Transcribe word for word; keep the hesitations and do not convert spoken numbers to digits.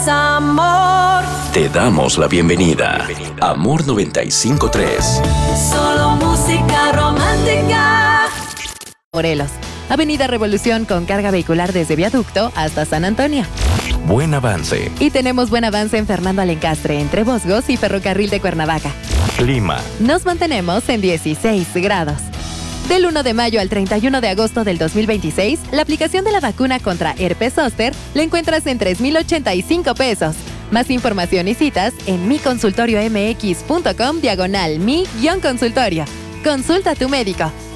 es amor. Te damos la bienvenida. Amor noventa y cinco punto tres. Solo música romántica. Morelos, Avenida Revolución con carga vehicular desde Viaducto hasta San Antonio. Buen avance. Y tenemos buen avance en Fernando Alencastre, entre Bosgos y Ferrocarril de Cuernavaca. Clima. Nos mantenemos en dieciséis grados. Del uno de mayo al treinta y uno de agosto del dos mil veintiséis, la aplicación de la vacuna contra herpes zóster la encuentras en tres mil ochenta y cinco pesos. Más información y citas en miconsultoriomx punto com diagonal mi-consultorio. Consulta a tu médico.